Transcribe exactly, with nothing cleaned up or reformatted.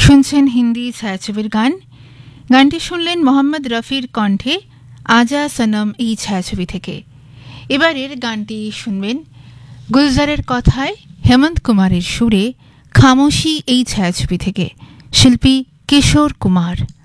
শুনছেন হিন্দি ছায়াছবির গান। গানটি শুনলেন মোহাম্মদ রফির কণ্ঠে আজা সনম এই ছায়াছবি থেকে। এবারের গানটি শুনবেন গুলজারের কথায় হেমন্ত কুমারের সুরে খামোশি এই ছায়াছবি থেকে, শিল্পী কিশোর কুমার।